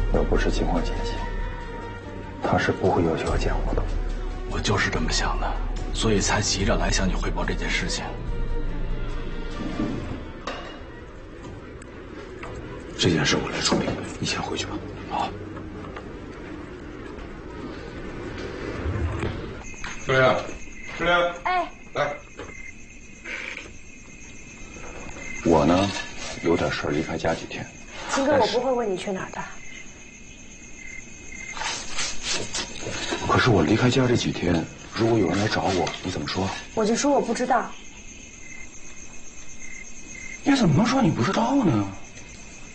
要不是情况紧急，他是不会要求要见我的。 我就是这么想的，所以才急着来向你汇报这件事情。 这件事我来处理，你先回去吧。 好。 志玲，志玲， 哎， 来。 我呢，有点事离开家几天。 秦哥，我不会问你去哪儿的。 可是我离开家这几天，如果有人来找我，你怎么说？ 我就说我不知道。 你怎么能说你不知道呢？